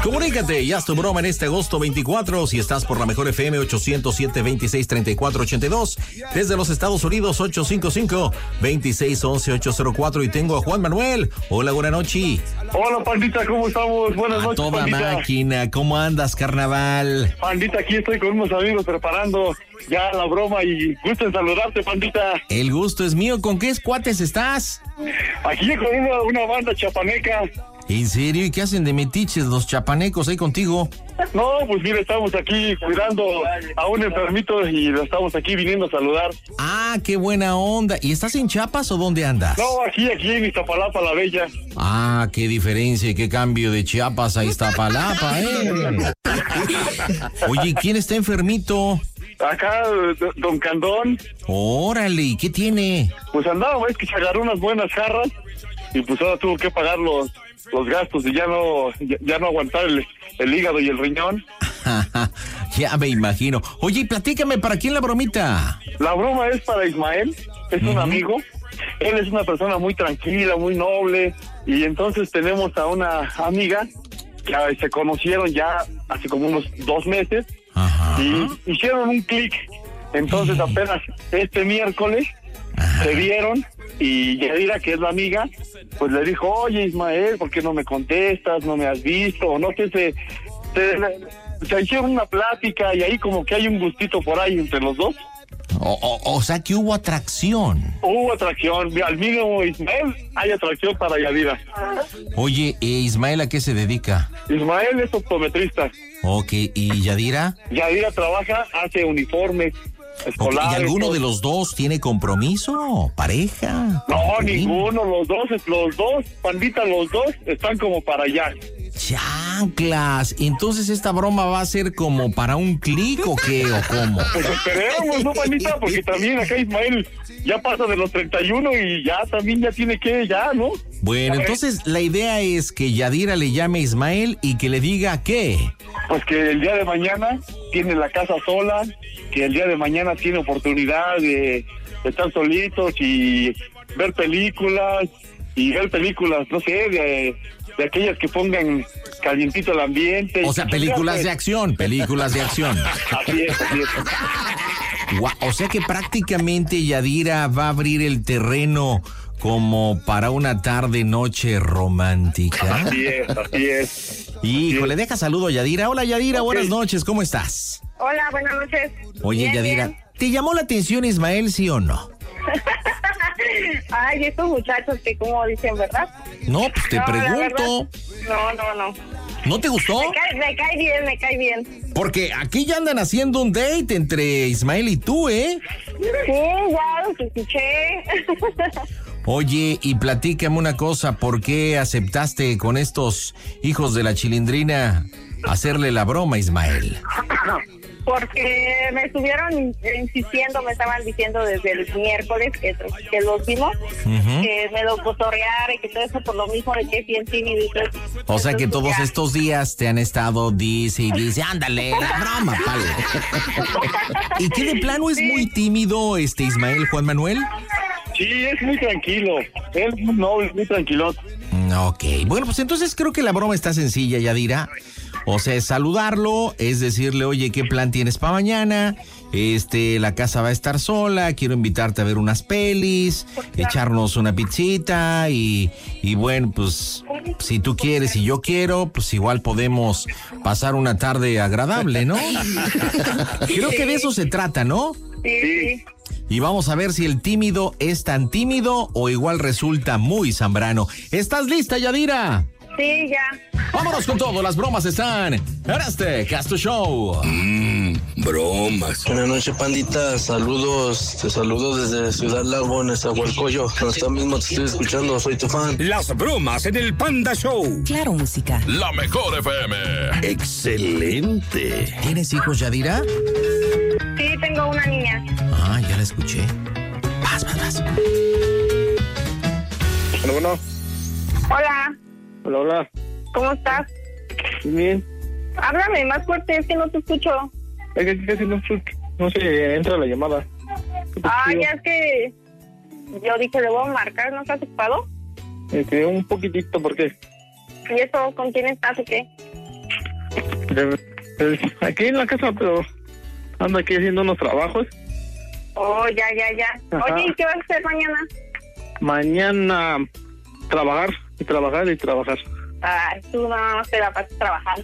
Comunícate y haz tu broma en este agosto 24 si estás por la mejor FM 807-2634-82. Desde los Estados Unidos 855-2611-804. Y tengo a Juan Manuel. Hola, buena noche. Hola, Pandita, ¿cómo estamos? Buenas noches, toda Pandita. Máquina, ¿cómo andas, carnaval? Pandita, aquí estoy con unos amigos preparando ya la broma y gusto en saludarte, Pandita. El gusto es mío. ¿Con qué cuates estás? Aquí con una banda chapaneca. ¿En serio? ¿Y qué hacen de metiches los chapanecos ahí contigo? No, pues mira, estamos aquí cuidando a un enfermito y lo estamos aquí viniendo a saludar. Ah, qué buena onda. ¿Y estás en Chiapas o dónde andas? No, aquí en Iztapalapa, la Bella. Ah, qué diferencia y qué cambio de Chiapas a Iztapalapa, Oye, ¿quién está enfermito? Acá, don Candón. Órale, ¿y qué tiene? Pues andaba, es que se agarró unas buenas jarras y pues ahora tuvo que pagar los gastos y ya no aguantar el hígado y el riñón. Ya me imagino. Oye, platícame, ¿para quién la bromita? La broma es para Ismael, es un amigo. Él es una persona muy tranquila, muy noble, y entonces tenemos a una amiga que se conocieron ya hace como unos 2 meses. Ajá. Y hicieron un clic. Entonces apenas este miércoles se vieron y Yadira, que es la amiga, pues le dijo, oye Ismael, ¿por qué no me contestas? ¿No me has visto? O no sé, se hicieron una plática y ahí como que hay un gustito por ahí entre los dos. O sea que hubo atracción. Hubo atracción, al mínimo Ismael hay atracción para Yadira. Oye, ¿Ismael a qué se dedica? Ismael es optometrista. Ok, ¿y Yadira? Yadira trabaja, hace uniformes escolares. ¿Y alguno de los dos tiene compromiso? ¿Pareja? No, ninguno, los dos, Pandita, los dos están como para allá. ¡Chanclas! Entonces, ¿esta broma va a ser como para un clic o qué? ¿O cómo? Pues esperemos, ¿no, Pandita? Porque también acá Ismael ya pasa de los 31 y ya también ya tiene que, ¿no? Bueno, entonces la idea es que Yadira le llame a Ismael y que le diga ¿qué? Pues que el día de mañana tiene la casa sola, que el día de mañana tiene oportunidad de estar solitos y ver películas, no sé, de aquellas que pongan calientito el ambiente. O sea, películas de acción. Así es. O sea que prácticamente Yadira va a abrir el terreno como para una tarde-noche romántica. Así es. Híjole, deja saludo a Yadira. Hola Yadira, buenas noches, ¿cómo estás? Hola, buenas noches. Oye, Bien, Yadira, bien. ¿te llamó la atención Ismael, sí o no? Ay, estos muchachos que como dicen, ¿verdad? No, pues te pregunto. No. ¿No te gustó? Me cae bien. Porque aquí ya andan haciendo un date entre Ismael y tú, ¿eh? Sí, ya los escuché. Oye, y platícame una cosa, ¿por qué aceptaste con estos hijos de la chilindrina hacerle la broma a Ismael? Porque me estuvieron insistiendo, me estaban diciendo desde el miércoles que los vimos, que me lo cotorreara y que todo eso por lo mismo de que es bien tímido y todo. O sea que Entonces, todos ya. estos días te han estado dice, ándale, la broma, palo. ¿Y qué de plano es muy tímido Ismael, Juan Manuel? Sí, es muy tranquilo. Él no es muy tranquilo. Ok, bueno, pues entonces creo que la broma está sencilla, Yadira. O sea, es saludarlo, es decirle, oye, ¿qué plan tienes para mañana? La casa va a estar sola, quiero invitarte a ver unas pelis, echarnos una pizzita y bueno, pues si tú quieres y yo quiero, pues igual podemos pasar una tarde agradable, ¿no? Creo que de eso se trata, ¿no? Sí. Y vamos a ver si el tímido es tan tímido o igual resulta muy zambrano. ¿Estás lista, Yadira? Sí, ya. Vámonos con todo, las bromas están en este Casto Show. Bromas. Buenas noches, pandita. Saludos. Te saludo desde Ciudad Lago, en Nezahualcóyotl. Hasta mismo te estoy escuchando, soy tu fan. Las bromas en el Panda Show. Claro, música. La mejor FM. Excelente. ¿Tienes hijos, Yadira? Sí, tengo una niña. Ah, ya la escuché. Vas. Bueno. Hola. ¿Cómo estás? Bien. Háblame más fuerte, es que no te escucho. Es que casi no se entra la llamada. Ya es que yo dije, le voy a marcar, ¿no estás ocupado? Un poquitito, ¿por qué? ¿Y eso con quién estás o qué? Aquí en la casa, pero ando aquí haciendo unos trabajos. Oh, ya. Ajá. Oye, ¿y qué vas a hacer mañana? Mañana trabajar. Ay, tú no te la pasas trabajando.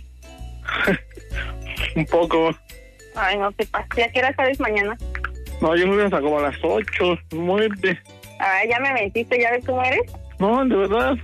Un poco. Ay, no te pases. ¿A qué hora sales mañana? No, yo me voy hasta como a las 8, 9. Ay, ya me mentiste, ¿ya ves cómo eres? No, de verdad.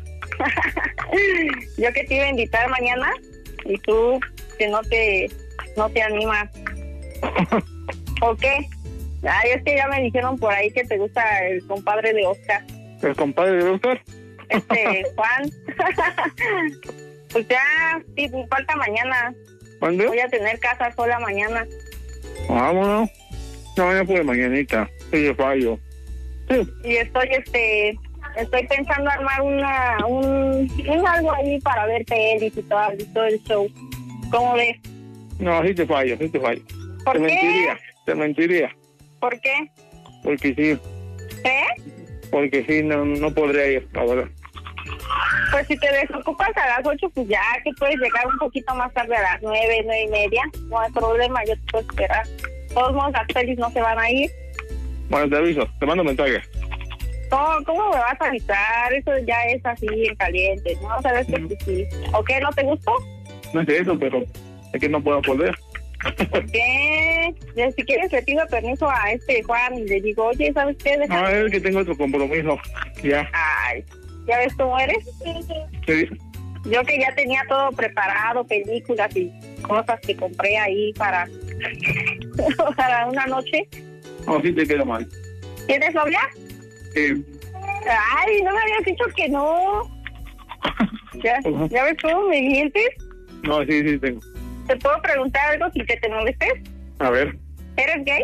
Yo que te iba a invitar mañana y tú que no te animas. ¿O qué? Ay, es que ya me dijeron por ahí que te gusta el compadre de Oscar. ¿El compadre de Oscar? Juan. Pues ya, sí, falta mañana. ¿Cuándo? Voy a tener casa sola mañana. Vámonos. No, ya por mañanita. Sí, yo fallo. Sí. Y estoy pensando armar un algo ahí para ver pelis y todo el show. ¿Cómo ves? No, sí te fallo. ¿Por qué? Te mentiría. ¿Por qué? Porque sí. Porque sí, no podría ir, la verdad. Pues si te desocupas a las 8, pues ya que puedes llegar un poquito más tarde a las 9:30. No hay problema, yo te puedo esperar. De todos modos, las pelis no se van a ir. Bueno, te aviso, te mando mensaje. ¿Cómo me vas a avisar? Eso ya es así en caliente, ¿no? ¿Sabes que sí? ¿O qué? ¿No te gustó? No es eso, pero es que no puedo poder. ¿Por qué? Si quieres le pido permiso a Juan y le digo, oye, ¿sabes qué? No, es que tengo otro compromiso. Ya. Ay, ¿ya ves cómo eres? Sí. Yo que ya tenía todo preparado, películas y cosas que compré ahí para una noche. No, sí te queda mal. ¿Tienes novia? Sí. Ay, no me habías dicho que no. ¿Ya ves cómo me mientes? No, sí tengo. ¿Te puedo preguntar algo sin que te molestes? A ver. ¿Eres gay?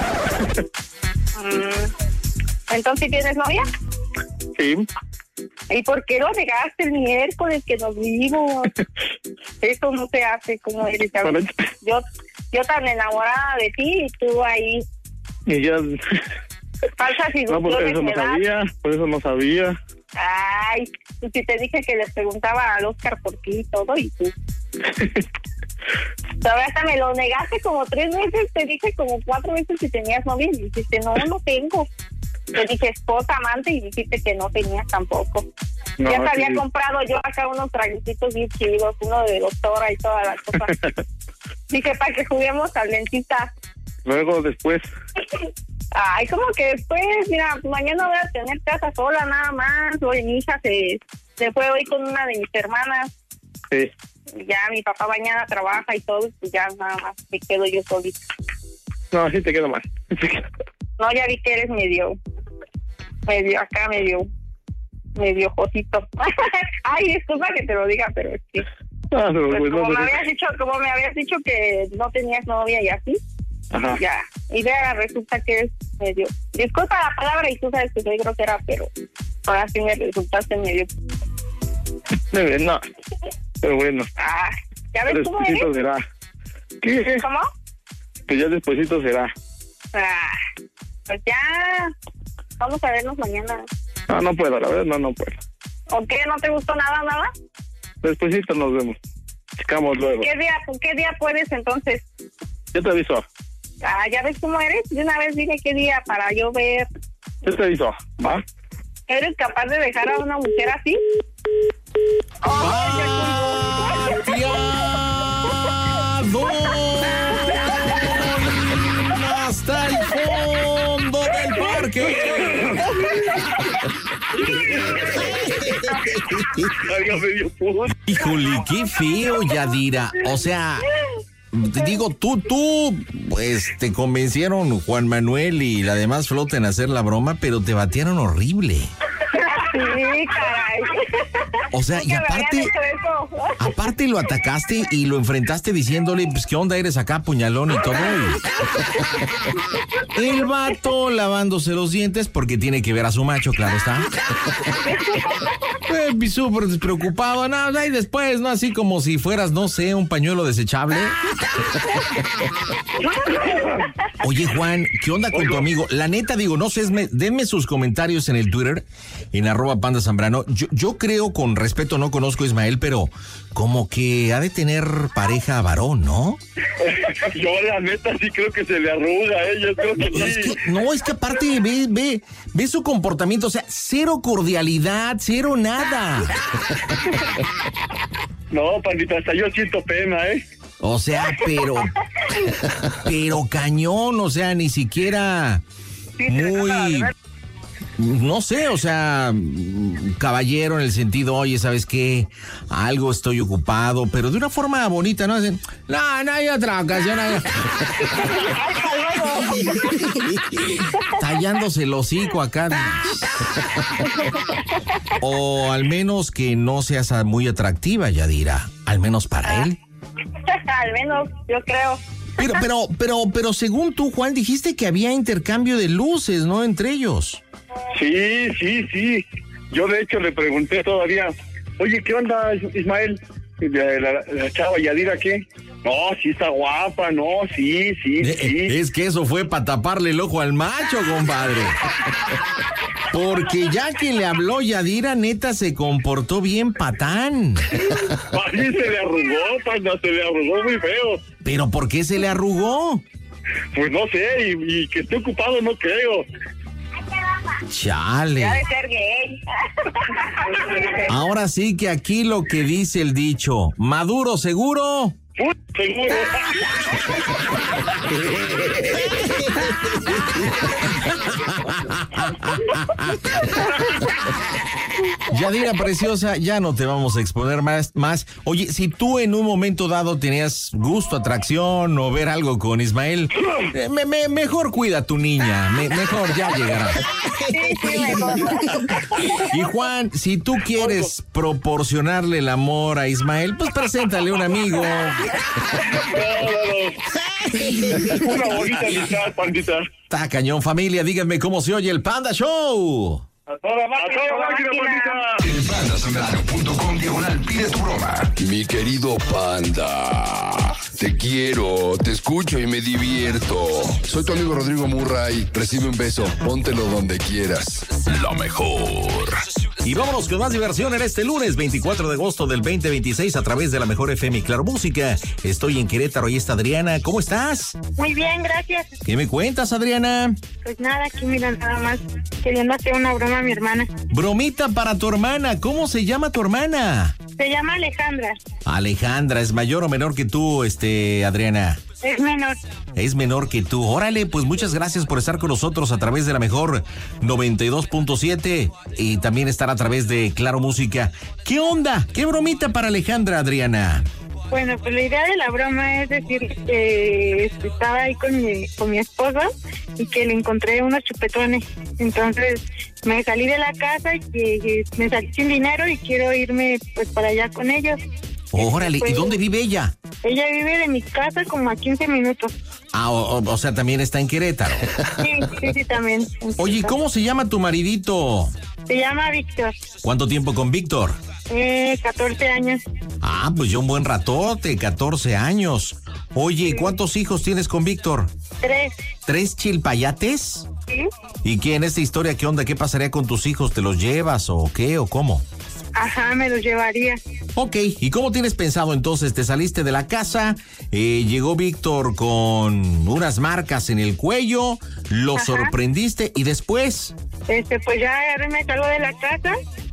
¿Entonces tienes novia? Sí. ¿Y por qué lo negaste el miércoles que nos vimos? Eso no se hace, como eres. Yo tan enamorada de ti y tú ahí. Y ya. Falsas ilusiones. No, por eso no sabía. Ay, pues si te dije que le preguntaba al Oscar por ti y todo, y tú. Todavía hasta me lo negaste como 3 veces, te dije como 4 veces si tenías novia y dijiste, no tengo. Te dije esposa, amante y dijiste que no tenías tampoco. No, ya te había comprado yo acá unos traguitos bien chidos, uno de doctora y todas las cosas. Dije, para que juguemos al dentista. Luego, después. Ay, ¿cómo que después? Mira, mañana voy a tener casa sola nada más. Oye, mi hija se fue hoy con una de mis hermanas. Sí. Ya mi papá mañana trabaja y todo, pues ya nada más me quedo yo solita. No, sí te quedo mal. No, ya vi que eres medio josito. Ay, disculpa que te lo diga, pero es que pues como me habías dicho que no tenías novia y así. Ajá. Ya, y ya resulta que es medio, disculpa la palabra y tú sabes que soy grosera, pero ahora sí me resultaste medio. No, pero bueno. Ah, ¿ya ves cómo eres? Será. ¿Qué? ¿Cómo? Que ya despuesito será. Pues ya, vamos a vernos mañana. No puedo, la verdad no puedo. ¿O qué? ¿No te gustó nada? Despuesito nos vemos. Checamos luego. ¿Qué día puedes entonces? Yo te aviso. ¿Ya ves cómo eres? De una vez dime qué día para yo ver. Yo te aviso, ¿va? ¿Eres capaz de dejar a una mujer así? Hasta el fondo del parque. Híjole, qué feo, Yadira. O sea, te digo, tú, pues te convencieron Juan Manuel y la demás flota en hacer la broma, pero te batearon horrible. Sí, caray. O sea, y aparte lo atacaste y lo enfrentaste diciéndole, pues, ¿qué onda? Eres acá, puñalón y todo. El vato lavándose los dientes porque tiene que ver a su macho, claro está. Súper despreocupado, nada, y después, ¿no? Así como si fueras, no sé, un pañuelo desechable. Oye, Juan, ¿qué onda con tu amigo? La neta, digo, no sé, denme sus comentarios en el Twitter, en @PandaZambrano. Yo creo, con respeto, no conozco a Ismael, pero como que ha de tener pareja varón, ¿no? Yo, la neta, sí creo que se le arruga, yo creo que sí. Es que aparte, ve su comportamiento, o sea, cero cordialidad, cero nada. No, Pandita, hasta yo siento pena, O sea, pero cañón, o sea, ni siquiera muy, no sé, o sea, caballero en el sentido, oye, ¿sabes qué? Algo estoy ocupado, pero de una forma bonita, ¿no? No hay otra ocasión. Tallándose el hocico acá. O al menos que no seas muy atractiva, Yadira, al menos para él. Al menos, yo creo. Pero según tú, Juan, dijiste que había intercambio de luces, ¿no? Entre ellos. Sí. Yo, de hecho, le pregunté todavía, oye, ¿qué onda, Ismael? La chava Yadira, ¿qué? No, sí está guapa, no, sí. Es que eso fue para taparle el ojo al macho, compadre. Porque ya que le habló Yadira, neta, se comportó bien patán. Así se le arrugó, Panda, se le arrugó muy feo. ¿Pero por qué se le arrugó? Pues no sé, y que esté ocupado no creo. Chale. Debe ser gay. Ahora sí que aquí lo que dice el dicho, maduro seguro. Seguro. Yadira preciosa, ya no te vamos a exponer más. Oye, si tú en un momento dado tenías gusto, atracción o ver algo con Ismael, mejor cuida a tu niña, mejor ya llegará. Sí, mejor. Y Juan, si tú quieres proporcionarle el amor a Ismael, pues preséntale un amigo. No. Una bonita amistad, Pandita. Está cañón, familia, díganme cómo se oye el Panda Show. A toda máquina, Pandita. elpandasambrano.com/ pide tu broma. Mi querido Panda, te quiero, te escucho y me divierto. Soy tu amigo Rodrigo Murray. Recibe un beso, póntelo donde quieras. Lo mejor. Y vámonos con más diversión en este lunes 24 de agosto del 2026 a través de la Mejor FM y Claro Música. Estoy en Querétaro y está Adriana. ¿Cómo estás? Muy bien, gracias. ¿Qué me cuentas, Adriana? Pues nada, aquí mira, nada más queriendo hacer una broma a mi hermana. Bromita para tu hermana. ¿Cómo se llama tu hermana? Se llama Alejandra. Alejandra, ¿es mayor o menor que tú, Adriana? Es menor. Es menor que tú. Órale, pues muchas gracias por estar con nosotros a través de la Mejor 92.7 y también estar a través de Claro Música. ¿Qué onda? ¿Qué bromita para Alejandra, Adriana? Bueno, pues la idea de la broma es decir que estaba ahí con mi esposo y que le encontré unos chupetones. Entonces me salí de la casa y que me salí sin dinero y quiero irme pues para allá con ellos. Órale, pues, ¿y dónde vive ella? Ella vive de mi casa como a 15 minutos. Ah, o sea, también está en Querétaro. Sí, también. Oye, ¿cómo se llama tu maridito? Se llama Víctor. ¿Cuánto tiempo con Víctor? 14 años. Ah, pues ya un buen ratote, 14 años. Oye, ¿cuántos hijos tienes con Víctor? 3. ¿3 chilpayates? ¿Sí? ¿Y qué en esta historia, qué onda? ¿Qué pasaría con tus hijos? ¿Te los llevas o qué o cómo? Ajá, me los llevaría. Ok, ¿y cómo tienes pensado entonces? ¿Te saliste de la casa? Llegó Víctor con unas marcas en el cuello, lo sorprendiste y después... Pues ya me salgo de la casa,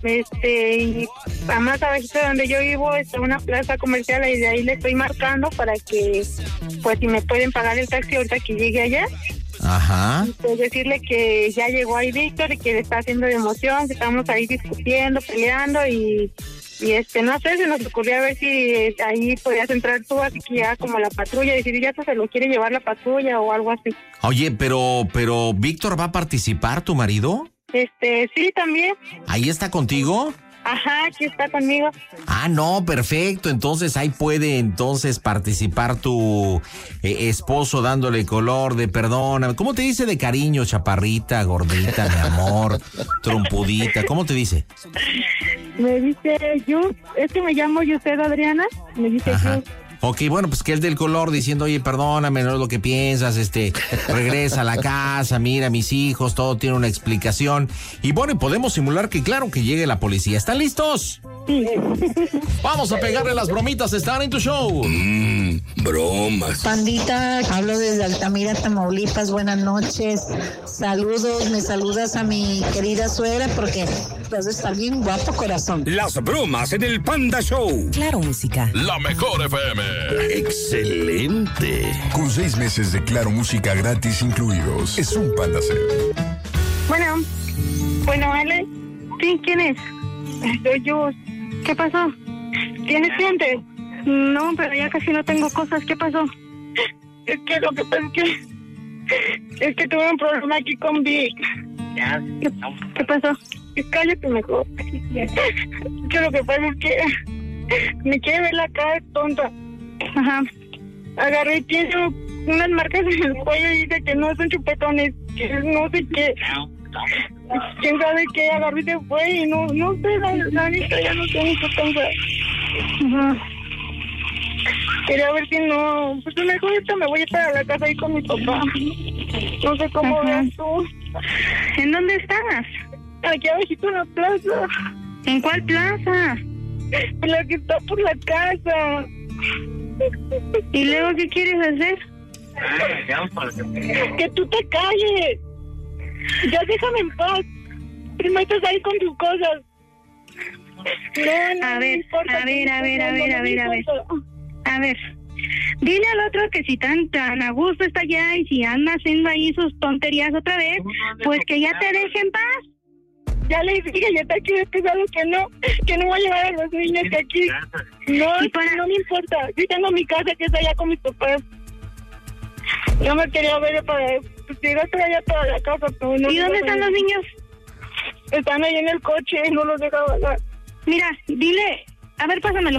y más abajito de donde yo vivo está una plaza comercial y de ahí le estoy marcando para que, pues si me pueden pagar el taxi ahorita que llegue allá. Ajá. Pues decirle que ya llegó ahí Víctor y que le está haciendo de emoción, que estamos ahí discutiendo, peleando y no sé, se nos ocurrió a ver si ahí podías entrar tú, así que ya como la patrulla, decir ya se lo quiere llevar la patrulla o algo así. Oye, pero ¿Víctor va a participar, tu marido? Sí, también. ¿Ahí está contigo? Ajá, aquí está conmigo. Ah, no, perfecto. Entonces ahí puede participar tu esposo dándole color de perdóname. ¿Cómo te dice de cariño, chaparrita, gordita, mi amor, trompudita? ¿Cómo te dice? Me dice Yus, es que me llamo Yused Adriana, me dice Yus. Ok, bueno, pues que el del color diciendo, oye, perdóname, no es lo que piensas, regresa a la casa, mira, mis hijos, todo tiene una explicación. Y bueno, y podemos simular que claro que llegue la policía. ¿Están listos? Sí. Vamos a pegarle las bromitas, están en tu show. Bromas. Pandita, hablo desde Altamira, Tamaulipas, buenas noches. Saludos, me saludas a mi querida suegra porque vas a estar bien guapo, corazón. Las bromas en el Panda Show. Claro, música. La mejor FM. Excelente. Con 6 meses de Claro Música gratis incluidos, es un Panda Cel. Bueno, Ale. Sí, ¿quién es? Soy yo. ¿Qué pasó? ¿Tienes clientes? No, pero ya casi no tengo cosas. ¿Qué pasó? Es que lo que pasa es que tuve un problema aquí con Vic. ¿Qué pasó? Cállate mejor. Que lo que pasa es que me quiere ver la cara de tonta. Ajá. Agarré y tiene unas marcas en el cuello y dice que no son chupetones, que no sé qué. ¿Quién sabe qué? Agarré y se fue y no sé, la neta ya no sé ni qué pensar. Ajá. Quería ver si no, pues mejor ahorita me voy a estar a la casa ahí con mi papá. No sé cómo veas tú. ¿En dónde estás? Aquí abajito en la plaza. ¿En cuál plaza? En la que está por la casa. ¿Y luego qué quieres hacer? Que tú te calles. Ya déjame en paz. Primero estás ahí con tus cosas. No, a ver, a ver. Dile al otro que si tan a gusto está allá y si anda haciendo ahí sus tonterías otra vez, pues que ya te deje en paz. Ya le dije, ya está aquí despejado que no voy a llevar a los niños que aquí. No, no me importa. Yo tengo mi casa que está allá con mis papás. Yo me quería ver para llegar allá para la casa. Pero no. ¿Y dónde están los niños? Están ahí en el coche, no los deja bajar. Mira, dile, a ver, pásamelo.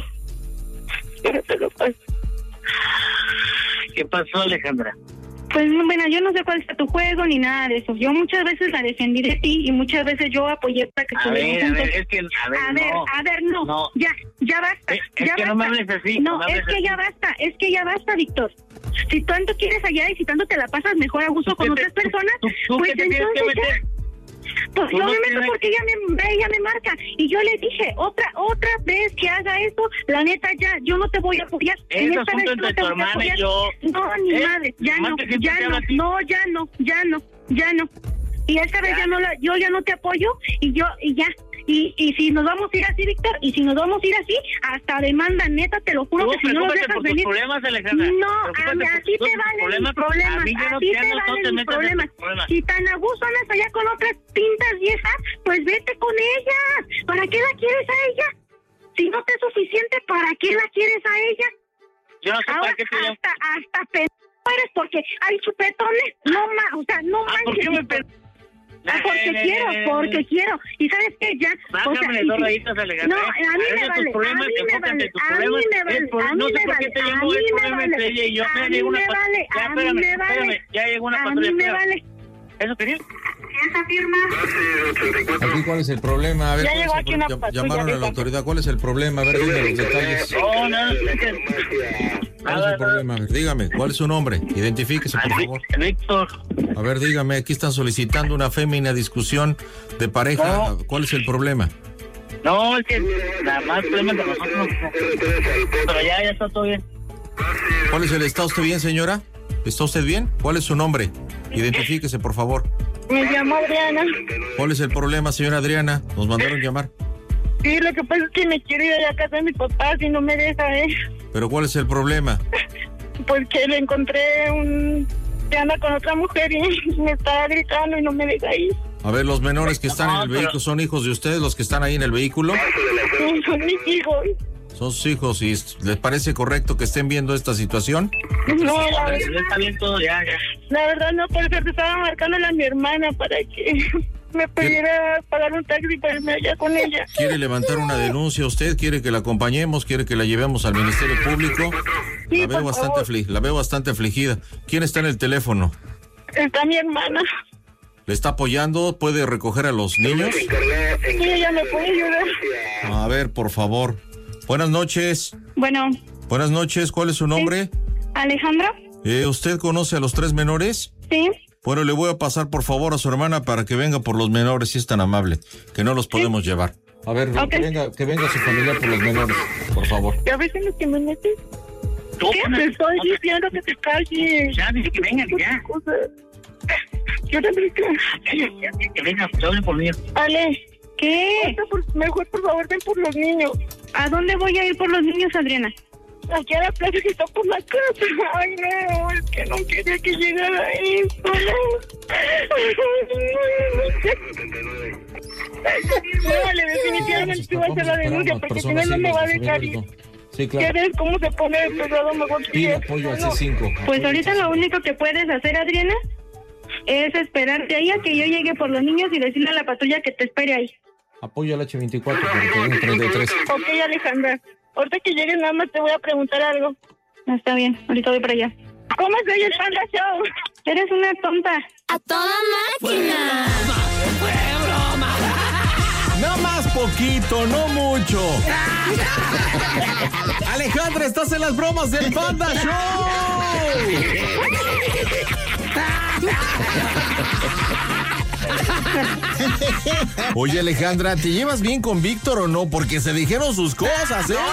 ¿Qué pasó, Alejandra? Pues bueno, yo no sé cuál está tu juego ni nada de eso. Yo muchas veces la defendí de ti y muchas veces yo apoyé para que estuviéramos juntos. Es que, no. Ya basta. Es ya que basta. no me hables así. No, es que ya basta, Víctor. Si tanto quieres allá y si tanto te la pasas mejor a gusto con otras personas, pues entonces ya. Pues yo me meto porque ella me marca y yo le dije otra vez que haga esto, la neta yo no te voy a apoyar. Es asunto entre tu hermana y yo. No, ni madre, ya no. Y esta vez yo ya no te apoyo y ya. Y si nos vamos a ir así, Víctor, y si nos vamos a ir así, hasta demanda, neta, te lo juro que si no nos dejas venir. Problemas, Alejandra. No, a ti te valen mis problemas, a ti te valen mis problemas. Si tan a gusto andas allá con otras pintas viejas, pues vete con ellas. ¿Para qué la quieres a ella? Si no te es suficiente, ¿para qué la quieres a ella? Yo no sé para qué te llamo. Hasta eres porque hay chupetones. No manches. ¿Por qué me porque quiero. ¿Y sabes qué? Ya. Bájame de 2 rayitas, Alejandra. No, a mí me vale. Ya llegó una patrulla. A mí me vale. ¿Eso quería? ¿Esa firma? Aquí, ¿cuál es el problema? A ver, ya llegó aquí una patrulla. Llamaron a la autoridad. ¿Cuál es el problema? A ver, dime los detalles. ¿Cuál es el problema? A ver, dígame, ¿cuál es su nombre? Identifíquese, por favor. Víctor. A ver, dígame, aquí están solicitando una fémina discusión de pareja. No. ¿Cuál es el problema? No, es que nada más problema de nosotros. Pero ya está todo bien. ¿Cuál es el? ¿Está usted bien, señora? ¿Está usted bien? ¿Cuál es su nombre? Identifíquese, por favor. Me llamo Adriana. ¿Cuál es el problema, señora Adriana? Nos mandaron llamar. Sí, lo que pasa es que me quiero ir a la casa de mis papás y no me deja, ¿Pero cuál es el problema? Pues que le encontré que anda con otra mujer y me está gritando y no me deja ir. A ver, los menores que están en el vehículo, ¿son hijos de ustedes los que están ahí en el vehículo? Sí, son mis hijos. Son sus hijos, ¿y les parece correcto que estén viendo esta situación? No, la verdad. Está bien todo, ya. La verdad no, por eso te estaba marcándole a mi hermana para que me pudiera pagar un taxi para irme allá con ella. ¿Quiere levantar una denuncia usted? ¿Quiere que la acompañemos? ¿Quiere que la llevemos al Ministerio Público? Sí, la veo bastante afligida. ¿Quién está en el teléfono? Está mi hermana. ¿Le está apoyando? ¿Puede recoger a los niños? Sí, ella me puede ayudar. A ver, por favor. Buenas noches. Bueno. Buenas noches, ¿cuál es su nombre? Alejandra. ¿Usted conoce a los 3 menores? Sí. Bueno, le voy a pasar por favor a su hermana para que venga por los menores, si es tan amable, que no los podemos llevar. A ver, okay. que venga su familia por los menores, por favor. ¿Ya ves en los que me metes? ¿Qué? Te estoy diciendo que te calles. Ya, dije que vengan, ya. Yo también que vengan, que hablen por mí. Ale, ¿qué? Mejor, por favor, ven por los niños. ¿A dónde voy a ir por los niños, Adriana? Aquí a la plaza que está por la casa. Ay, no, es que no quería que llegara esto, Vale, definitivamente tú vas a hacer la denuncia, porque si no, no me va a dejar ir. Sí, claro. ¿Quieres cómo se pone el pesado? Mejor pide apoyo a C5. Pues ahorita lo único que puedes hacer, Adriana, es esperarte ahí a que yo llegue por los niños y decirle a la patrulla que te espere ahí. Apoyo al H24 porque es 33. Ok, Alejandra. Ahorita que llegues nada más te voy a preguntar algo. No, está bien, ahorita voy para allá. ¿Cómo se oye el Panda Show? Eres una tonta. ¡A toda máquina! ¡Fue broma! No más poquito, no mucho. Alejandra, estás en las bromas del Panda Show. Oye, Alejandra, ¿te llevas bien con Víctor o no? Porque se dijeron sus cosas, ¿eh?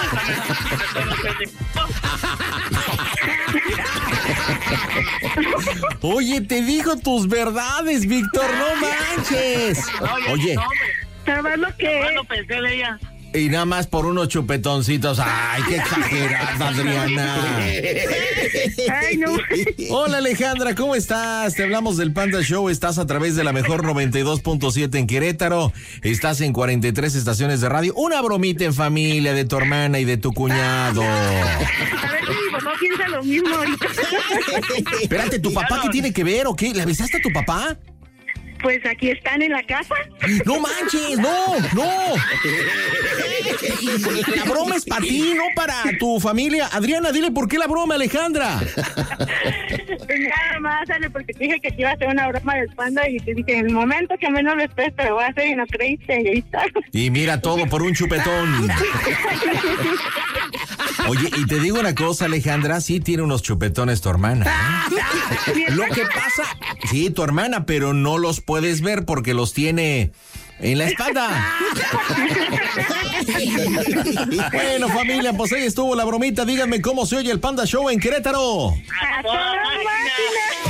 Oye, te dijo tus verdades, Víctor, no manches. Oye. ¿Sabes lo que no pensé de ella? Y nada más por unos chupetoncitos. Ay, qué exagerada, Adriana. Ay, no. Hola, Alejandra, ¿cómo estás? Te hablamos del Panda Show. Estás a través de la mejor 92.7 en Querétaro. Estás en 43 estaciones de radio. Una bromita en familia de tu hermana y de tu cuñado. A ver si mi papá piensa lo mismo ahorita. Espérate, ¿tu papá qué tiene que ver o qué? ¿Le avisaste a tu papá? Pues aquí están en la casa. ¡No manches! ¡No! La broma es para ti, no para tu familia. Adriana, dile por qué la broma, Alejandra. Nada más, Ale, porque te dije que te iba a hacer una broma del Panda y te dije, en el momento que menos lo esperes te lo voy a hacer y no creíste y ahí está. Y mira todo por un chupetón. Oye, y te digo una cosa, Alejandra, sí tiene unos chupetones tu hermana, ¿eh? Lo que pasa, sí, tu hermana, pero no los puedes ver porque los tiene en la espalda. Bueno, familia, pues ahí estuvo la bromita. Díganme cómo se oye el Panda Show en Querétaro. ¡A toda máquina!